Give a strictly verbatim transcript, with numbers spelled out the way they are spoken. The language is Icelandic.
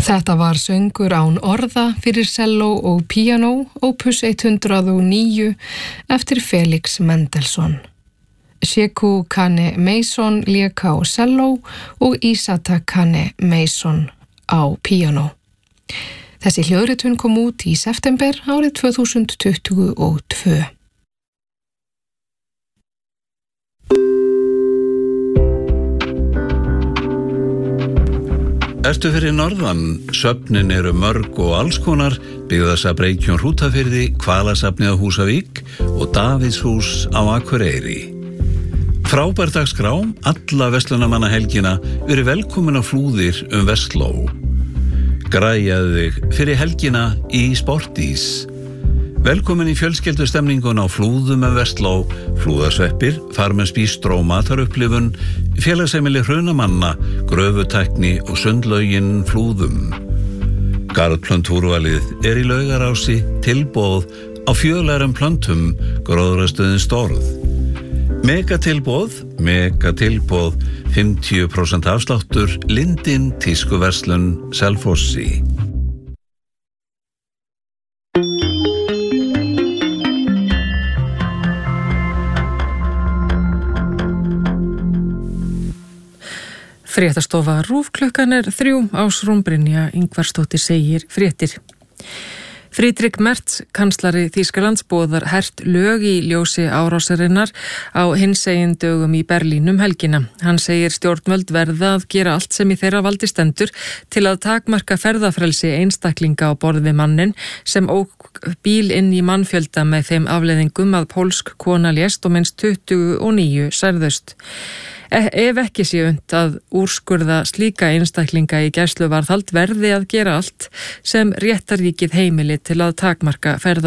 Þetta var söngur án orða fyrir selló og píanó, opus hundrað og níu eftir Felix Mendelssohn. Sheku Kane Mason lék á selló og Isata Kane Mason á píanó. Þessi hljóðritun kom út í september árið tvö þúsund tuttugu og tvö. Ertu fyrir norðan, söfnin eru mörg og allskonar, byggðasafn Reykjón Hrútafirði, Hvalasafnið á Húsavík og Davíðshús á Akureyri. Frábær dagskrá, alla verslunarmannahelgina, verið velkomin á Flúðir um Vestló. Græjaðu þig fyrir helgina í Sportís. Velkomin í fjölskyldustemningun á Flúðum um Vestló, Flúðasveppir, Farmens Bístró, matarupplifun, félagsheimili Hrunamanna, gröfutækni og sundlaugin Flúðum. Garðplöntúrvalið er í Laugarási, tilboð á fjölærum plöntum, gróðrastöðin Storð. Megatilboð, megatilboð, fimmtíu prósent afsláttur, Lindin, tískuverslun, Selfossi. Fréttastofa RÚV klukkan er þrjú, Ásrún Brynja Ingvarsdóttir segir fréttir. Friedrich Merz, kanslari Þýskalands, boðar hert lög í ljósi árásarinnar á hinsegin dögum í Berlín um helgina. Hann segir stjórnvöld verða að gera allt sem í þeirra valdi stendur til að takmarka ferðafrelsi einstaklinga á borð við mannin sem ók bíl inn í mannfjölda með þeim afleiðingum að pólsk kona lést og minnst tuttugu og níu særðust. Ef ekki sé unnt að úrskurða slíka einstaklinga í gæsluvarðhald verði að gera allt sem réttarríkið heimili til að takmarka ferða